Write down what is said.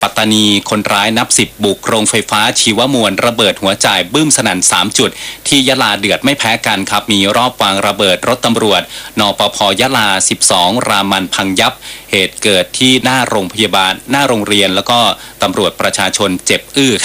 ปัตตานีคนร้ายนับ10บุกโรงไฟฟ้าชีวมวลระเบิดหัวจ่ายบึ้มสนั่น3จุดที่ยะลาเดือดไม่แพ้กันครับมีรอบวางระเบิดรถตำรวจนปภยะลา12รามันพังยับเหตุเกิดที่หน้าโรงพยาบาลหน้าโรงเรียนแล้วก็ตำรวจประชาชนเจ็บอื้อ